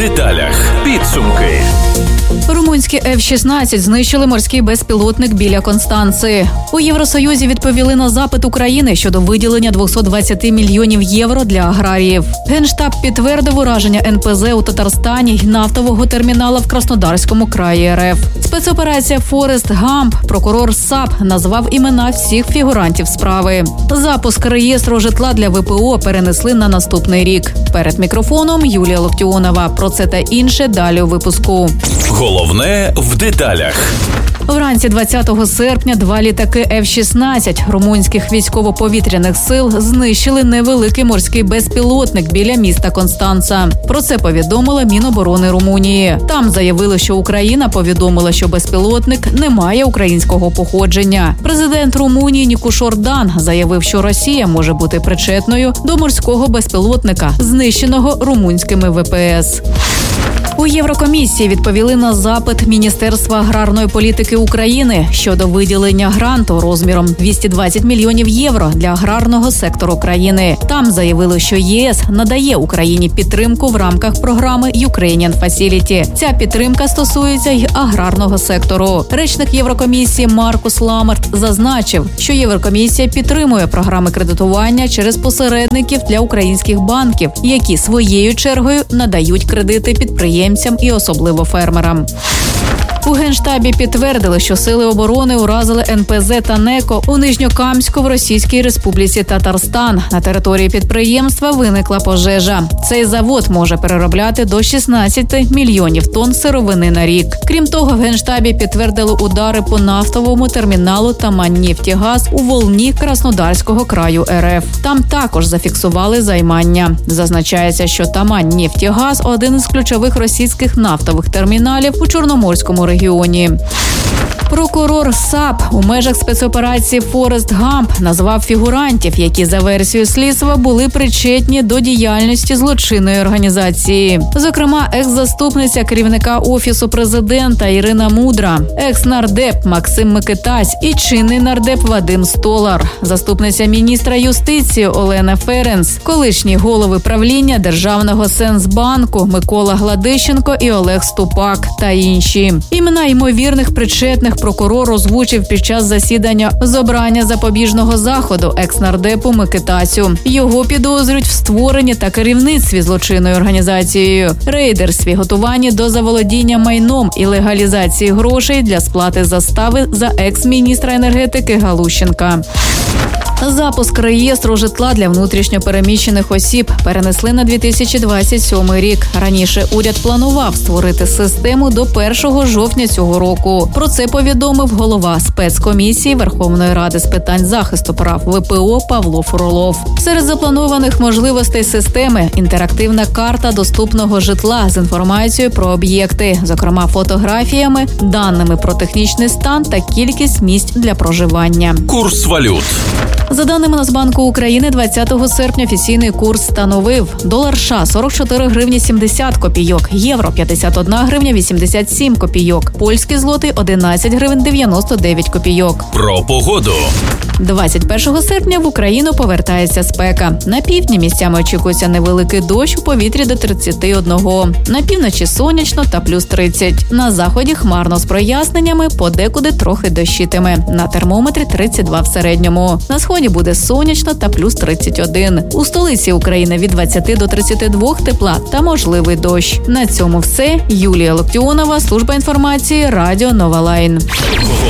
деталях. Підсумки. Румунські F-16 знищили морський безпілотник біля Констанци. У Євросоюзі відповіли на запит України щодо виділення 220 мільйонів євро для аграріїв. Генштаб підтвердив ураження НПЗ у Татарстані й нафтового термінала в Краснодарському краї РФ. Спецоперація «Форест Гамп» прокурор САП назвав імена всіх фігурантів справи. Запуск реєстру житла для ВПО перенесли на наступний рік. Перед мікрофоном Юлія Локтіонова. Про це та інше далі у випуску. Головне в деталях. Вранці 20 серпня 2 літаки F-16 румунських військово-повітряних сил знищили невеликий морський безпілотник біля міста Констанца. Про це повідомила Міноборони Румунії. Там заявили, що Україна повідомила, що безпілотник не має українського походження. Президент Румунії Ніку Ордан заявив, що Росія може бути причетною до морського безпілотника, знищеного румунськими ВПС. У Єврокомісії відповіли на запит Міністерства аграрної політики України щодо виділення гранту розміром 220 мільйонів євро для аграрного сектору країни. Там заявили, що ЄС надає Україні підтримку в рамках програми Ukrainian Facility. Ця підтримка стосується й аграрного сектору. Речник Єврокомісії Маркус Ламерт зазначив, що Єврокомісія підтримує програми кредитування через посередників для українських банків, які своєю чергою надають кредити підприємцям і особливо фермерам. У Генштабі підтвердили, що сили оборони уразили НПЗ та НЕКО у Нижньокамську в Російській Республіці Татарстан. На території підприємства виникла пожежа. Цей завод може переробляти до 16 мільйонів тонн сировини на рік. Крім того, в Генштабі підтвердили удари по нафтовому терміналу «Тамань-Нефтегаз» у Волні Краснодарського краю РФ. Там також зафіксували займання. Зазначається, що «Тамань-Нефтегаз» – один із ключових російських нафтових терміналів у Чорноморському регіоні. Прокурор САП у межах спецоперації «Форест Гамп» назвав фігурантів, які за версією слідства були причетні до діяльності злочинної організації. Зокрема, екс-заступниця керівника Офісу президента Ірина Мудра, екс-нардеп Максим Микитась і чинний нардеп Вадим Столар, заступниця міністра юстиції Олена Ференц, колишні голови правління Державного Сенсбанку Микола Гладищенко і Олег Ступак та інші. Імена ймовірних причетних прокурор озвучив під час засідання з обрання запобіжного заходу екс-нардепу Микитасю. Його підозрюють в створенні та керівництві злочинною організацією, рейдерстві, готуванні до заволодіння майном і легалізації грошей для сплати застави за екс-міністра енергетики Галущенка. Запуск реєстру житла для внутрішньопереміщених осіб перенесли на 2027 рік. Раніше уряд планував створити систему до 1 жовтня цього року. Про це повідомив голова спецкомісії Верховної Ради з питань захисту прав ВПО Павло Фролов. Серед запланованих можливостей системи – інтерактивна карта доступного житла з інформацією про об'єкти, зокрема фотографіями, даними про технічний стан та кількість місць для проживання. Курс валют. За даними Нацбанку України, 20 серпня офіційний курс становив: долар США – 44 гривні 70 копійок, євро – 51 гривня 87 копійок, польський злотий – 11 гривень 99 копійок. Про погоду. 21 серпня в Україну повертається спека. На півдні місцями очікується невеликий дощ, у повітрі до 31. На півночі сонячно та плюс 30. На заході хмарно з проясненнями, подекуди трохи дощитиме. На термометрі 32 в середньому. На сході буде сонячно та плюс 31. У столиці України від 20 до 32 тепла та можливий дощ. На цьому все. Юлія Локтіонова, служба інформації, Радіо Нова Лайн.